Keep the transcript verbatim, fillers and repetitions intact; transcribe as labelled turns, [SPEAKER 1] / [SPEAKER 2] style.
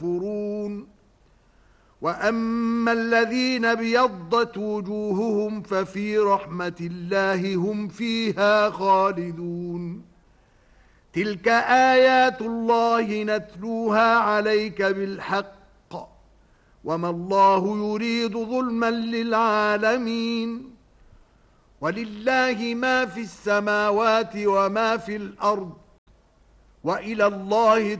[SPEAKER 1] يكفرون. وأما الذين ابيضت وجوههم ففي رحمة الله هم فيها خالدون. تلك آيات الله نتلوها عليك بالحق وما الله يريد ظلما للعالمين. ولله ما في السماوات وما في الأرض وإلى الله